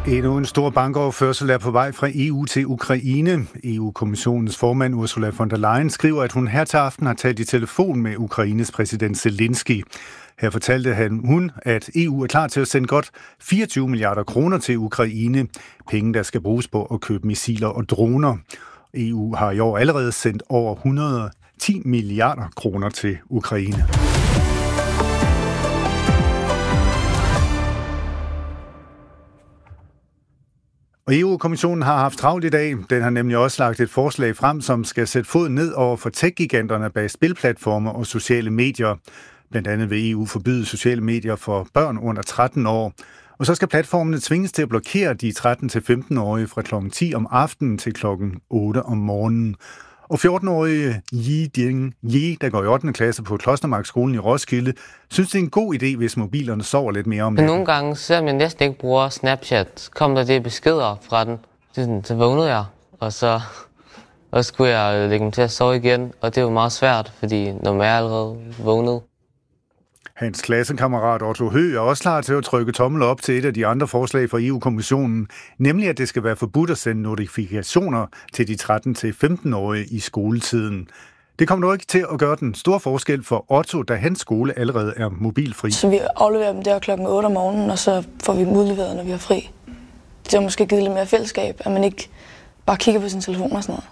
Endnu en stor bankoverførsel er på vej fra EU til Ukraine. EU-kommissionens formand Ursula von der Leyen skriver, at hun her til aften har talt i telefon med Ukraines præsident Zelensky. Her fortalte hun, at EU er klar til at sende godt 24 milliarder kroner til Ukraine. Penge, der skal bruges på at købe missiler og droner. EU har i år allerede sendt over 110 milliarder kroner til Ukraine. Og EU-kommissionen har haft travlt i dag. Den har nemlig også lagt et forslag frem, som skal sætte fod ned over for tech-giganterne bag spilplatformer og sociale medier. Blandt andet vil EU forbyde sociale medier for børn under 13 år. Og så skal platformene tvinges til at blokere de 13-15-årige fra kl. 10 om aftenen til kl. 8 om morgenen. Og 14-årige Yi Ding Yi, der går i 8. klasse på Klostermarkskolen i Roskilde, synes det er en god idé, hvis mobilerne sover lidt mere om natten. Nogle gange, selvom jeg næsten ikke bruger Snapchat, kom der det beskeder fra den. Så vågnede jeg, og så skulle jeg lægge dem til at sove igen. Og det var meget svært, fordi når man er allerede vågnet. Hans klassekammerat Otto Høgh er også klar til at trykke tommel op til et af de andre forslag fra EU-kommissionen, nemlig at det skal være forbudt at sende notifikationer til de 13-15-årige i skoletiden. Det kommer dog ikke til at gøre den store forskel for Otto, da hans skole allerede er mobilfri. Så vi afleverer dem der klokken 8 om morgenen, og så får vi dem udleveret, når vi har fri. Det har måske givet lidt mere fællesskab, at man ikke bare kigger på sin telefon og sådan noget.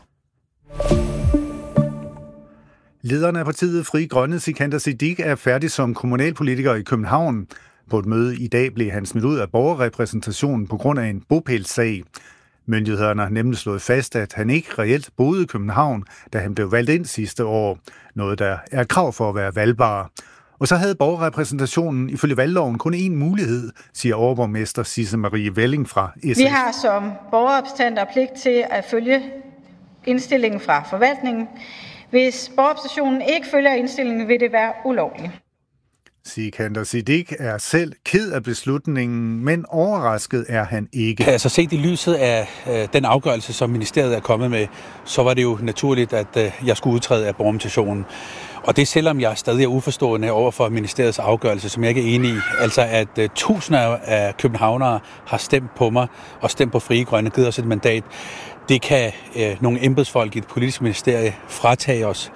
Lederen af partiet Frie Grønne, Sikander Siddique, er færdig som kommunalpolitiker i København. På et møde i dag blev han smidt ud af borgerrepræsentationen på grund af en bopælssag. Myndighederne har nemlig slået fast, at han ikke reelt boede i København, da han blev valgt ind sidste år. Noget, der er krav for at være valgbar. Og så havde borgerrepræsentationen ifølge valgloven kun én mulighed, siger overborgmester Sisse Marie Welling fra SF. Vi har som borgerrepræsentanter pligt til at følge indstillingen fra forvaltningen. Hvis borgerrepræsentationen ikke følger indstillingen, vil det være ulovligt. Sikander Siddique er selv ked af beslutningen, men overrasket er han ikke. Altså set i lyset af den afgørelse, som ministeriet er kommet med, så var det jo naturligt, at jeg skulle udtræde af borgerrepræsentationen. Og det selvom jeg stadig er uforstående over for ministeriets afgørelse, som jeg ikke er enig i. Altså at tusinder af københavnere har stemt på mig og stemt på Frie Grønne, givet os et mandat. Det kan nogle embedsfolk i det politiske ministerie fratage os.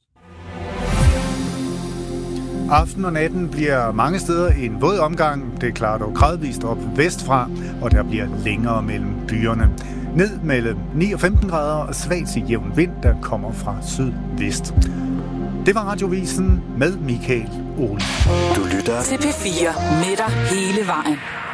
Aften og natten bliver mange steder en våd omgang. Det klarer dog gradvist op vestfra, og der bliver længere mellem byerne. Ned mellem 9 og 15 grader og svag til jævn vind, der kommer fra sydvest. Det var Radiovisen med Michael Ole. Du lytter til P4 med dig hele vejen.